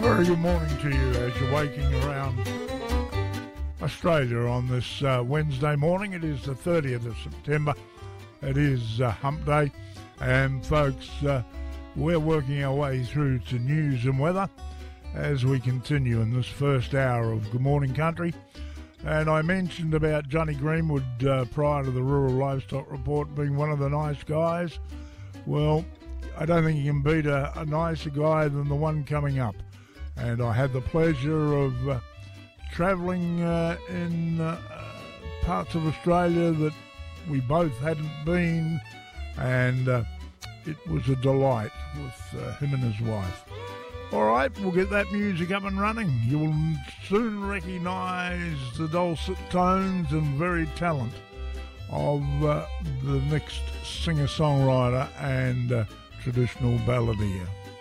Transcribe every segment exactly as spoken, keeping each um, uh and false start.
Very good morning to you as you're waking around Australia on this uh, Wednesday morning. It is the thirtieth of September. It is uh, Hump Day. And folks, uh, we're working our way through to news and weather as we continue in this first hour of Good Morning Country. And I mentioned about Johnny Greenwood uh, prior to the Rural Livestock Report being one of the nice guys. Well, I don't think you can beat a, a nicer guy than the one coming up. And I had the pleasure of uh, travelling uh, in uh, parts of Australia that we both hadn't been, and uh, it was a delight with uh, him and his wife. All right, we'll get that music up and running. You will soon recognise the dulcet tones and varied talent of uh, the next singer-songwriter and uh, traditional balladeer.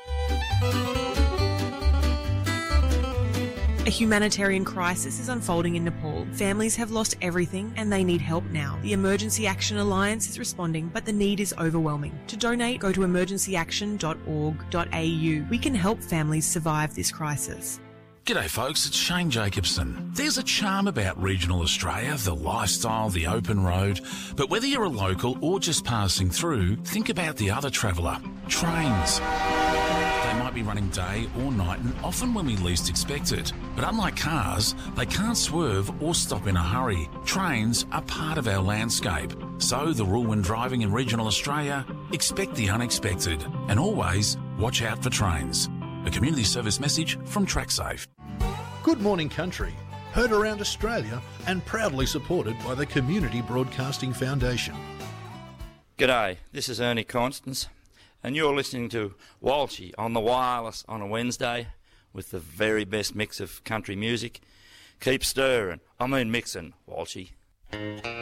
A humanitarian crisis is unfolding in Nepal. Families have lost everything and they need help now. The Emergency Action Alliance is responding, but the need is overwhelming. To donate, go to emergency action dot org dot a u. We can help families survive this crisis. G'day folks, it's Shane Jacobson. There's a charm about regional Australia, the lifestyle, the open road. But whether you're a local or just passing through, think about the other traveller, trains. They might be running day or night and often when we least expect it. But unlike cars, they can't swerve or stop in a hurry. Trains are part of our landscape. So the rule when driving in regional Australia, expect the unexpected and always watch out for trains. A community service message from TrackSafe. Good Morning Country, heard around Australia and proudly supported by the Community Broadcasting Foundation. G'day, this is Ernie Constance, and you're listening to Walshy on the wireless on a Wednesday with the very best mix of country music. Keep stirring, I mean mixing, Walshy.